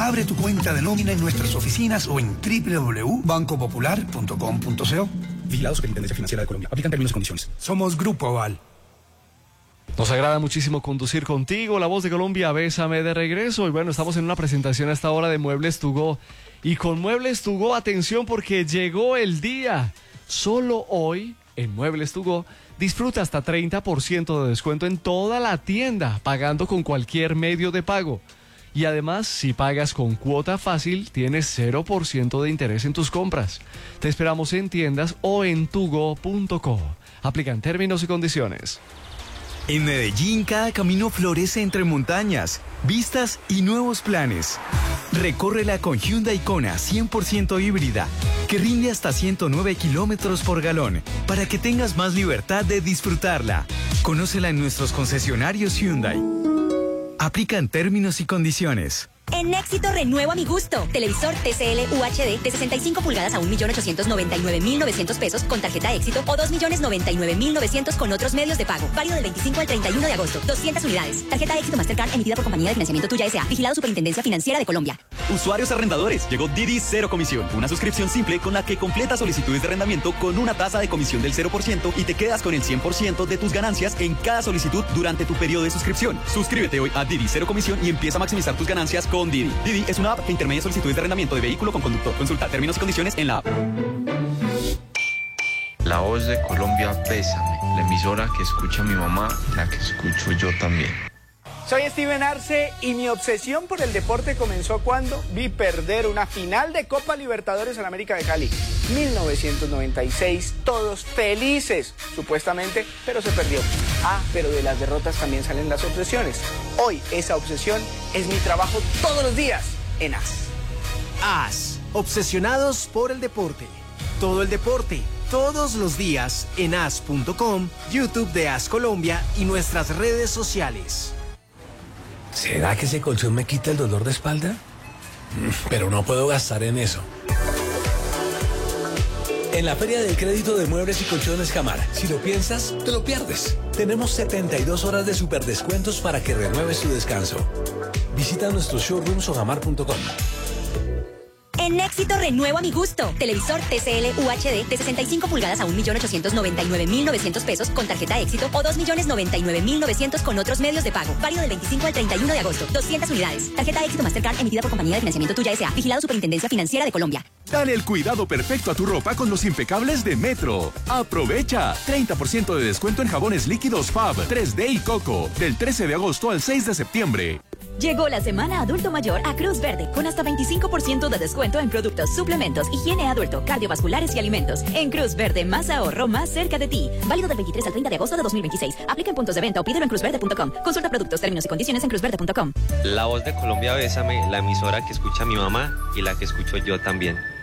Abre tu cuenta de nómina en nuestras oficinas o en www.bancopopular.com.co. Vigilado Superintendencia Financiera de Colombia. Aplican términos y condiciones. Somos Grupo Aval. Nos agrada muchísimo conducir contigo. La Voz de Colombia, bésame de regreso. Y bueno, estamos en una presentación a esta hora de Muebles To Go. Y con Muebles To Go, atención porque llegó el día. Solo hoy, en Muebles To Go, disfruta hasta 30% de descuento en toda la tienda, pagando con cualquier medio de pago. Y además, si pagas con cuota fácil, tienes 0% de interés en tus compras. Te esperamos en tiendas o en tugo.co. Aplican términos y condiciones. En Medellín, cada camino florece entre montañas, vistas y nuevos planes. Recórrela con Hyundai Kona 100% híbrida, que rinde hasta 109 kilómetros por galón, para que tengas más libertad de disfrutarla. Conócela en nuestros concesionarios Hyundai. Aplican términos y condiciones. En Éxito renueva mi gusto. Televisor TCL UHD de 65 pulgadas a 1.899.900 pesos con tarjeta Éxito o 2.099.900 con otros medios de pago. Válido del 25 al 31 de agosto. 200 unidades. Tarjeta Éxito Mastercard emitida por Compañía de Financiamiento Tuya S.A. Vigilado Superintendencia Financiera de Colombia. Usuarios arrendadores, llegó Didi Cero Comisión. Una suscripción simple con la que completas solicitudes de arrendamiento con una tasa de comisión del 0% y te quedas con el 100% de tus ganancias en cada solicitud durante tu periodo de suscripción. Suscríbete hoy a Didi Cero Comisión y empieza a maximizar tus ganancias con Didi. Didi es una app que intermedia solicitudes de arrendamiento de vehículo con conductor. Consulta términos y condiciones en la app. La Voz de Colombia, bésame. La emisora que escucha a mi mamá, la que escucho yo también. Soy Steven Arce y mi obsesión por el deporte comenzó cuando vi perder una final de Copa Libertadores en América de Cali. 1996, todos felices, supuestamente, pero se perdió. Pero de las derrotas también salen las obsesiones. Hoy esa obsesión es mi trabajo todos los días en AS. AS, obsesionados por el deporte. Todo el deporte, todos los días en as.com, YouTube de AS Colombia y nuestras redes sociales. ¿Será que ese colchón me quita el dolor de espalda? Pero no puedo gastar en eso. En la Feria del Crédito de Muebles y Colchones Jamar, si lo piensas, te lo pierdes. Tenemos 72 horas de superdescuentos para que renueves tu descanso. Visita nuestros showrooms o jamar.com. En Éxito renueva mi gusto. Televisor TCL UHD de 65 pulgadas a 1.899.900 pesos con tarjeta Éxito o 2.099.900 con otros medios de pago. Válido del 25 al 31 de agosto. 200 unidades. Tarjeta Éxito Mastercard emitida por Compañía de Financiamiento Tuya S.A. Vigilado Superintendencia Financiera de Colombia. Dale el cuidado perfecto a tu ropa con los impecables de Metro. Aprovecha 30% de descuento en jabones líquidos Fab, 3D y Coco del 13 de agosto al 6 de septiembre. Llegó la semana adulto mayor a Cruz Verde con hasta 25% de descuento en productos, suplementos, higiene adulto, cardiovasculares y alimentos. En Cruz Verde, más ahorro, más cerca de ti. Válido del 23 al 30 de agosto de 2026. Aplica en puntos de venta o pídelo en cruzverde.com. Consulta productos, términos y condiciones en cruzverde.com. La Voz de Colombia, bésame, la emisora que escucha a mi mamá y la que escucho yo también.